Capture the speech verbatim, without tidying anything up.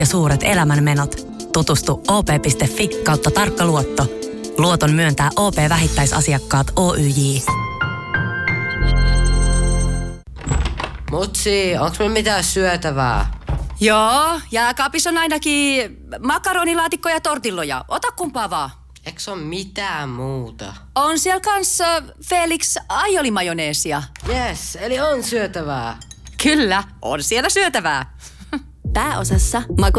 ja suuret elämänmenot. Tutustu op piste fi kautta tarkka luotto. Luoton myöntää O P-vähittäisasiakkaat O Y J. Mutsi, onks meillä mitään syötävää? Joo, jääkaapissa on ainakin makaronilaatikko ja tortilloja. Ota kumpaa vaan. Eiks oo mitään muuta? On siellä kanssa Felix aiolimajoneesia. Yes, eli on syötävää. Kyllä, on siellä syötävää. Pääosassa maku